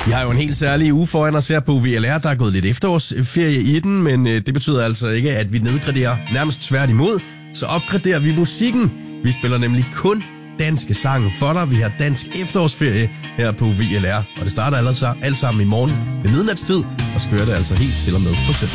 Vi har jo en helt særlig uge foran os her på VLR. Der er gået lidt efterårsferie i den, men det betyder altså ikke, at vi nedgraderer. Nærmest tværtimod, så opgraderer vi musikken. Vi spiller nemlig kun danske sange for dig. Vi har dansk efterårsferie her på VLR, og det starter alt sammen i morgen ved midnatstid, og så kører det altså helt til og med på søndag.